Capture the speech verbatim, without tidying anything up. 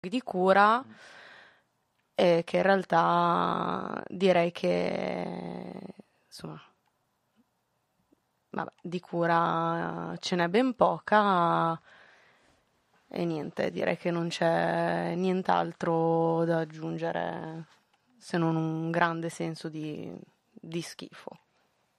di cura, e che in realtà direi che insomma, vabbè, di cura ce n'è ben poca e niente, direi che non c'è nient'altro da aggiungere se non un grande senso di, di schifo.